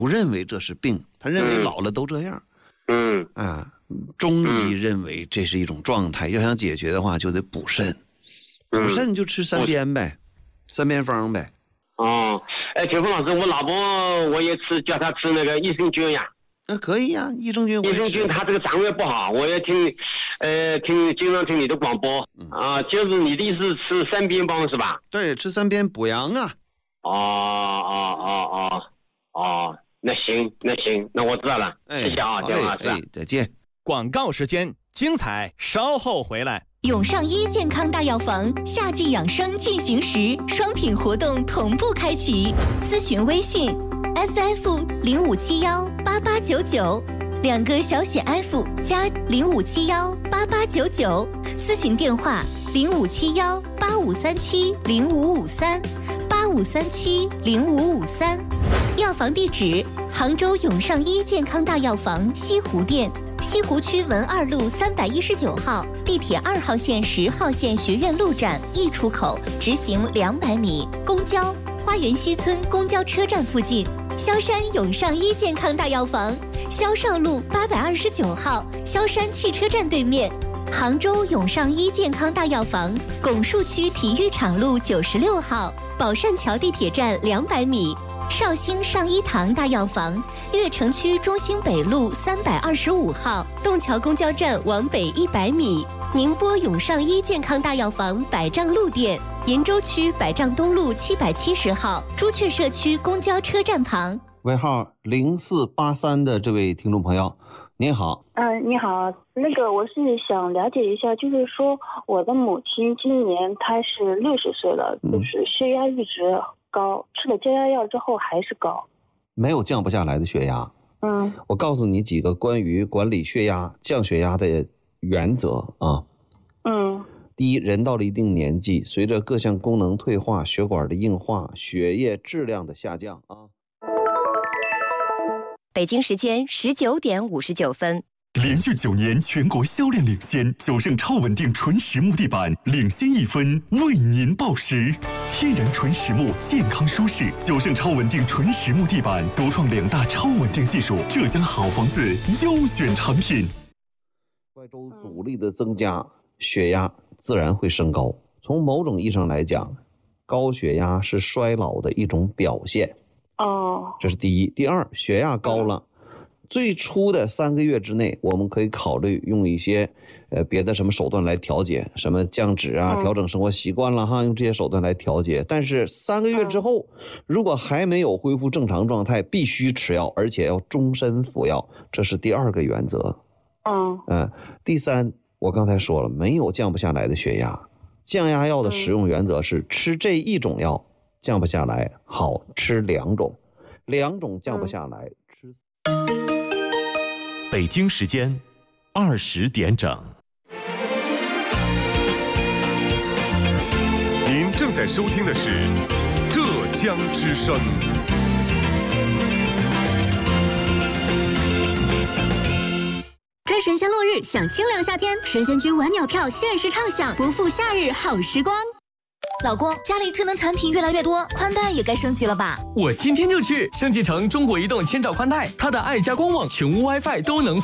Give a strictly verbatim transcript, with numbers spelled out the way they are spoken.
不认为这是病，他认为老了都这样。 嗯啊，中医认为这是一种状态，要想解决的话就得补肾，补肾就吃三边呗，三边方呗。 哦，哎，铁峰老师，我老婆我也吃，叫她吃那个益生菌呀。 那、啊、可以呀、啊，益生菌。 益生菌她这个肠胃不好，我也听，呃，听经常听你的广播、嗯、啊，就是你的意思吃三边方是吧？ 对，吃三边补阳啊。 哦哦哦哦哦，那行那行，那我知道了， 哎、 谢谢啊，谢谢老师、 哎，再见。 广告时间，精彩稍后回来。 永上医健康大药房夏季养生进行时，双品活动同步开启。咨询微信 F F 零五七幺八八九九，两个小写 F 加零五七幺八八九九。咨询电话零五七幺八五三七零五五三八五三七零五五三。药房地址：杭州永上医健康大药房西湖店。西湖区文二路三百一十九号，地铁二号线十号线学院路站 E 出口，直行两百米。公交花园西村公交车站附近。萧山永上医健康大药房，萧少路八百二十九号，萧山汽车站对面。杭州永上医健康大药房，拱墅区体育场路九十六号，宝善桥地铁站两百米。绍兴上医堂大药房，悦城区中兴北路三百二十五号，洞桥公交站往北一百米。宁波永上医健康大药房百丈路店，鄞州区百丈东路七百七十号，朱雀社区公交车站旁。 尾号零四八三的这位听众朋友，您好。 嗯、呃，你好，那个我是想了解一下，就是说我的母亲今年她是六十岁了，就是血压一直高，吃了降压药之后还是高， 没有降不下来的血压。 嗯， 我告诉你几个关于管理血压、降血压的原则啊。 嗯， 第一，人到了一定年纪，随着各项功能退化、血管的硬化、血液质量的下降啊。 北京时间十九点五十九分。 连续九年全国销量领先，九胜超稳定纯实木地板领先一分，为您报时。天然纯实木，健康舒适。九胜超稳定纯实木地板独创两大超稳定技术，浙江好房子优选产品。 外周阻力的增加，血压自然会升高。从某种意义上来讲，高血压是衰老的一种表现。 哦， 这是第一。第二，血压高了。最初的三个月之内，我们可以考虑用一些呃别的什么手段来调节，什么降脂啊，调整生活习惯了哈，用这些手段来调节。但是三个月之后，如果还没有恢复正常状态，必须吃药，而且要终身服药，这是第二个原则。 嗯嗯，第三，我刚才说了，没有降不下来的血压，降压药的使用原则是吃这一种药降不下来，好吃两种，两种降不下来，吃。 北京时间二十点整。 您正在收听的是浙江之声。 追神仙落日，享清凉夏天，神仙居晚鸟票限时畅享，不负夏日好时光。老公，家里智能产品越来越多，宽带也该升级了吧？ 我今天就去升级成中国移动千兆宽带，它的爱家官网全屋 WiFi 都能